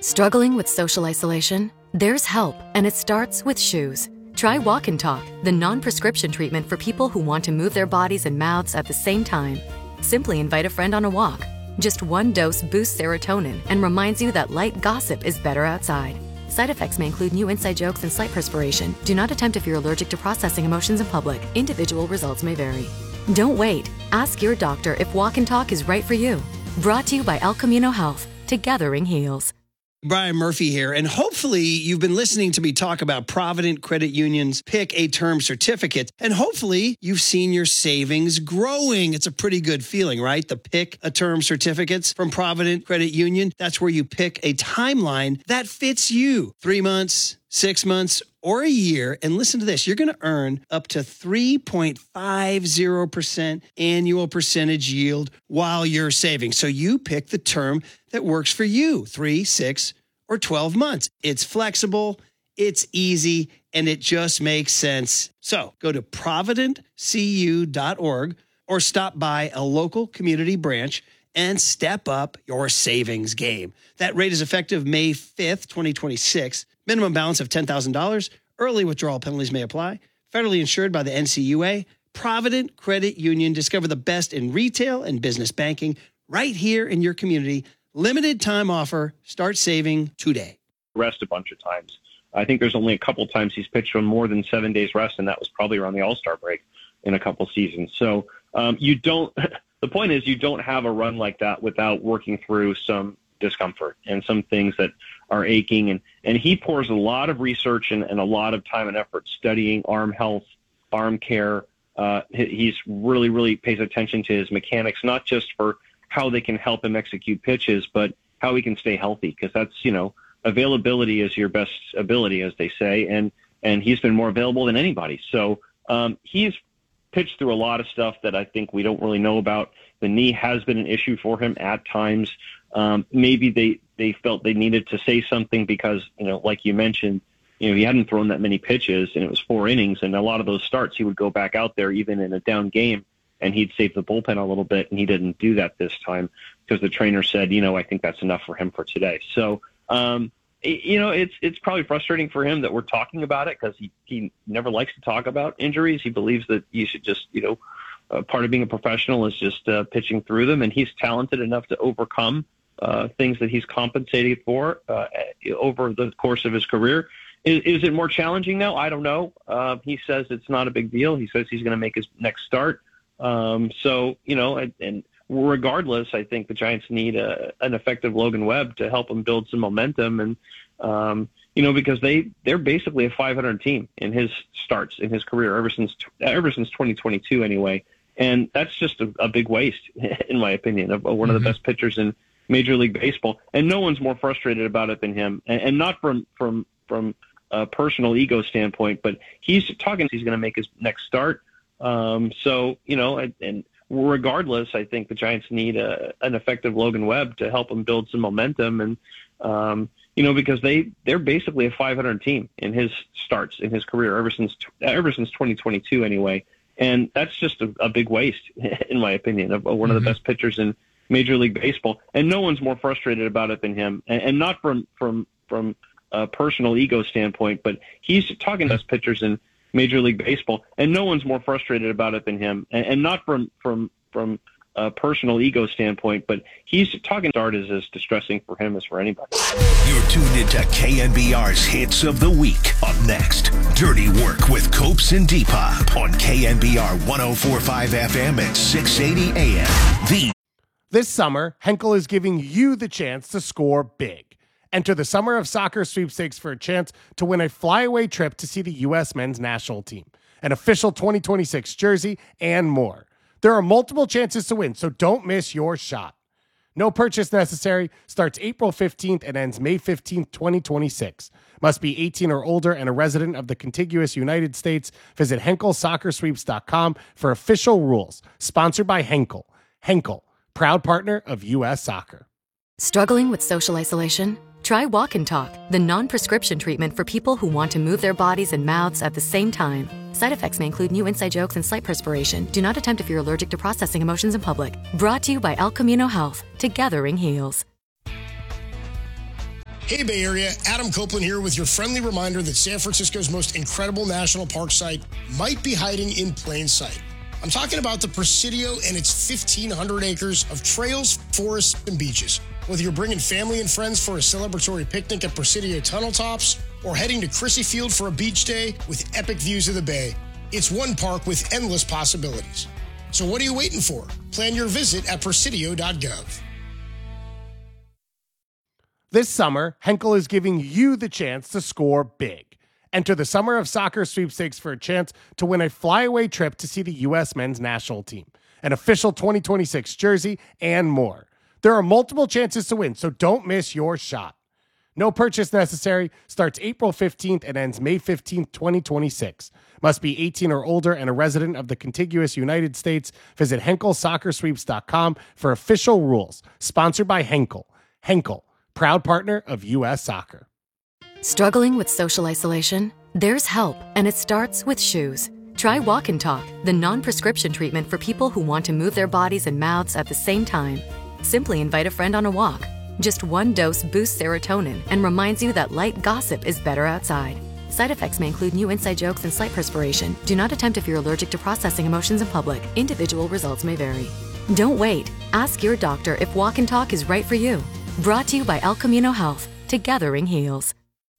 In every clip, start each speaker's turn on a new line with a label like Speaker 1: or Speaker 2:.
Speaker 1: Struggling with social isolation? There's help, and it starts with shoes. Try Walk and Talk, the non-prescription treatment for people who want to move their bodies and mouths at the same time. Simply invite a friend on a walk. Just one dose boosts serotonin and reminds you that light gossip is better outside. Side effects may include new inside jokes and slight perspiration. Do not attempt if you're allergic to processing emotions in public. Individual results may vary. Don't wait. Ask your doctor if Walk and Talk is right for you. Brought to you by El Camino Health. Together heals.
Speaker 2: Brian Murphy here, and hopefully you've been listening to me talk about Provident Credit Union's Pick a Term certificate, and hopefully you've seen your savings growing. It's a pretty good feeling, right? The Pick a Term certificates from Provident Credit Union, that's where you pick a timeline that fits you. 3 months, 6 months, or a year, and listen to this, you're going to earn up to 3.50% annual percentage yield while you're saving. So you pick the term that works for you, 3, 6, or 12 months. It's flexible, it's easy, and it just makes sense. So go to providentcu.org or stop by a local community branch and step up your savings game. That rate is effective May 5th, 2026. Minimum balance of $10,000. Early withdrawal penalties may apply. Federally insured by the NCUA. Provident Credit Union. Discover the best in retail and business banking right here in your community. Limited time offer. Start saving today.
Speaker 3: Rest a bunch of times. I think there's only a couple times he's pitched on more than 7 days rest, and that was probably around the All-Star break in a couple seasons. So you don't. The point is you don't have a run like that without working through some discomfort and some things that are aching. And he pours a lot of research and a lot of time and effort studying arm health, arm care. He's really pays attention to his mechanics, not just for how they can help him execute pitches, but how he can stay healthy. Because that's, availability is your best ability, as they say. And he's been more available than anybody. So he's pitched through a lot of stuff that I think we don't really know about. The knee has been an issue for him at times. Maybe they felt they needed to say something because, like you mentioned, he hadn't thrown that many pitches and it was 4 innings. And a lot of those starts, he would go back out there even in a down game and he'd save the bullpen a little bit. And he didn't do that this time because the trainer said, I think that's enough for him for today. So, it's probably frustrating for him that we're talking about it because he never likes to talk about injuries. He believes that you should just, part of being a professional is just pitching through them. And he's talented enough to overcome things that he's compensated for over the course of his career. Is it more challenging now? I don't know. He says it's not a big deal. He says he's going to make his next start. So, and regardless, I think the Giants need an effective Logan Webb to help them build some momentum. And, because they're basically a 500 team in his starts in his career ever since 2022 anyway. And that's just a big waste, in my opinion, of one of the best pitchers in Major League Baseball. And no one's more frustrated about it than him. And not from a personal ego standpoint, but he's talking, he's going to make his next start. So, and regardless, I think the Giants need an effective Logan Webb to help them build some momentum. And, because they're basically a 500 team in his starts in his career ever since 2022 anyway. And that's just a big waste, in my opinion, of one of the best pitchers in Major League Baseball. And no one's more frustrated about it than him. And not from a personal ego standpoint, but he's talking to best pitchers in Major League Baseball. And no one's more frustrated about it than him. And not from a personal ego standpoint, but he's talking start is as distressing for him as for anybody.
Speaker 4: You're tuned into KNBR's Hits of the Week. Up next, Dirty Work with Copes and Depop on KNBR 104.5 FM at 680 AM.
Speaker 5: This summer, Henkel is giving you the chance to score big. Enter the Summer of Soccer sweepstakes for a chance to win a flyaway trip to see the U.S. men's national team, an official 2026 jersey, and more. There are multiple chances to win, so don't miss your shot. No purchase necessary. Starts April 15th and ends May 15th, 2026. Must be 18 or older and a resident of the contiguous United States. Visit HenkelSoccerSweeps.com for official rules. Sponsored by Henkel. Henkel, proud partner of U.S. Soccer.
Speaker 1: Struggling with social isolation? Try Walk and Talk, the non-prescription treatment for people who want to move their bodies and mouths at the same time. Side effects may include new inside jokes and slight perspiration. Do not attempt if you're allergic to processing emotions in public. Brought to you by El Camino Health. Together heals.
Speaker 6: Hey Bay Area, Adam Copeland here with your friendly reminder that San Francisco's most incredible national park site might be hiding in plain sight. I'm talking about the Presidio and its 1,500 acres of trails, forests, and beaches. Whether you're bringing family and friends for a celebratory picnic at Presidio tunnel tops or heading to Crissy Field for a beach day with epic views of the bay, it's one park with endless possibilities. So what are you waiting for? Plan your visit at presidio.gov.
Speaker 5: This summer, Henkel is giving you the chance to score big. Enter the Summer of Soccer sweepstakes for a chance to win a flyaway trip to see the U.S. men's national team, an official 2026 jersey, and more. There are multiple chances to win, so don't miss your shot. No purchase necessary, starts April 15th and ends May 15th, 2026. Must be 18 or older and a resident of the contiguous United States. Visit HenkelSoccerSweeps.com for official rules. Sponsored by Henkel. Henkel, proud partner of U.S. Soccer.
Speaker 1: Struggling with social isolation? There's help, and it starts with shoes. Try Walk and Talk, the non-prescription treatment for people who want to move their bodies and mouths at the same time. Simply invite a friend on a walk. Just one dose boosts serotonin and reminds you that light gossip is better outside. Side effects may include new inside jokes and slight perspiration. Do not attempt if you're allergic to processing emotions in public. Individual results may vary. Don't wait. Ask your doctor if Walk and Talk is right for you. Brought to you by El Camino Health. Togethering heals.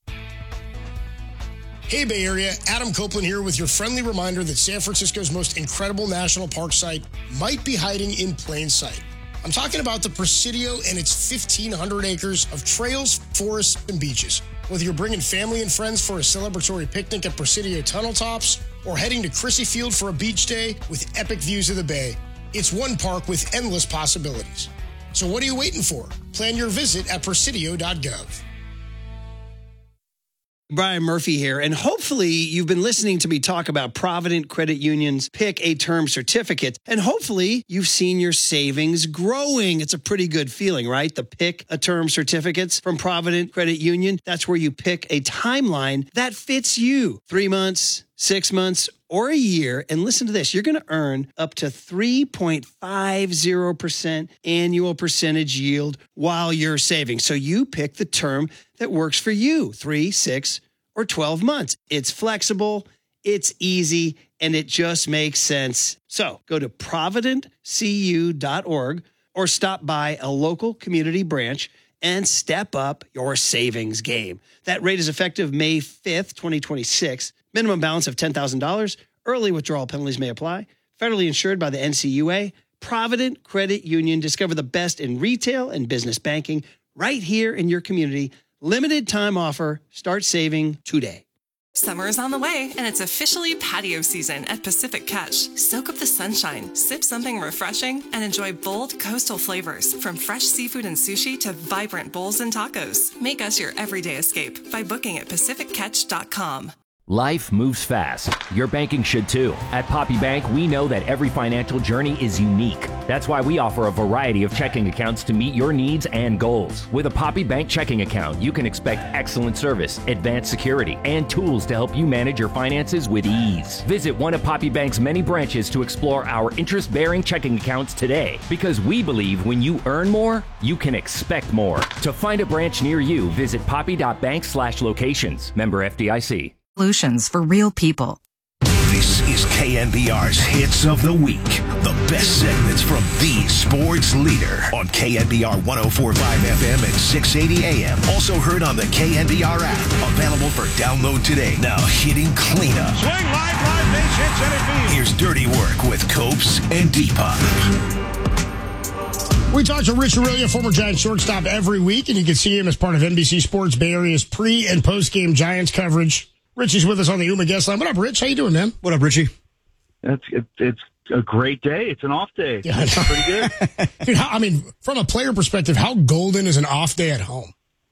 Speaker 6: Hey Bay Area, Adam Copeland here with your friendly reminder that San Francisco's most incredible national park site might be hiding in plain sight. I'm talking about the Presidio and its 1,500 acres of trails, forests, and beaches. Whether you're bringing family and friends for a celebratory picnic at Presidio tunnel tops or heading to Crissy Field for a beach day with epic views of the bay, it's one park with endless possibilities. So what are you waiting for? Plan your visit at presidio.gov.
Speaker 2: Brian Murphy here, and hopefully you've been listening to me talk about Provident Credit Union's Pick a Term certificate, and hopefully you've seen your savings growing. It's a pretty good feeling, right? The Pick a Term certificates from Provident Credit Union. That's where you pick a timeline that fits you. 3 months, 6 months, or a year. And listen to this, you're going to earn up to 3.50% annual percentage yield while you're saving. So you pick the term that works for you, 3, 6, or 12 months. It's flexible, it's easy, and it just makes sense. So go to providentcu.org or stop by a local community branch and step up your savings game. That rate is effective May 5th, 2026. Minimum balance of $10,000. Early withdrawal penalties may apply. Federally insured by the NCUA. Provident Credit Union. Discover the best in retail and business banking right here in your community. Limited time offer. Start saving today.
Speaker 7: Summer is on the way, and it's officially patio season at Pacific Catch. Soak up the sunshine, sip something refreshing, and enjoy bold coastal flavors from fresh seafood and sushi to vibrant bowls and tacos. Make us your everyday escape by booking at PacificCatch.com.
Speaker 8: Life moves fast. Your banking should too. At Poppy Bank, we know that every financial journey is unique. That's why we offer a variety of checking accounts to meet your needs and goals. With a Poppy Bank checking account, you can expect excellent service, advanced security, and tools to help you manage your finances with ease. Visit one of Poppy Bank's many branches to explore our interest-bearing checking accounts today, because we believe when you earn more, you can expect more. To find a branch near you, visit poppy.bank/locations. Member FDIC.
Speaker 9: Solutions for real people.
Speaker 4: This is KNBR's Hits of the Week. The best segments from the sports leader on KNBR 104.5 FM and 680 AM. Also heard on the KNBR app. Available for download today. Now hitting cleanup.
Speaker 10: Swing, line, base hit, center field.
Speaker 4: Here's Dirty Work with Copes and Depop.
Speaker 6: We talk to Rich Aurilia, former Giants shortstop, every week, and you can see him as part of NBC Sports Bay Area's pre- and post-game Giants coverage. Richie's with us on the UMA guest line. What up, Rich? How you doing, man?
Speaker 11: What up, Richie?
Speaker 12: It's a great day. It's an off day.
Speaker 6: Yeah,
Speaker 12: it's pretty good.
Speaker 6: Dude, I mean, from a player perspective, how golden is an off day at home?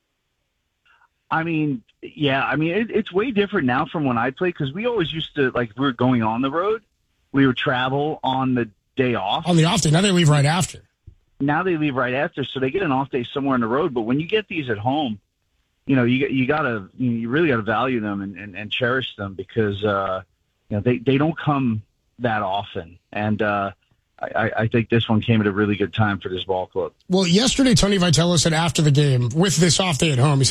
Speaker 12: I mean, yeah. It's way different now from when I played, because we always used to, like, if we were going on the road, we would travel on the day off.
Speaker 6: On the off day. Now they leave right after.
Speaker 12: Now they leave right after, so they get an off day somewhere on the road. But when you get these at home, you really gotta value them and cherish them, because they don't come that often, and I think this one came at a really good time for this ball club.
Speaker 6: Well, yesterday Tony Vitello said after the game, with this off day at home, he said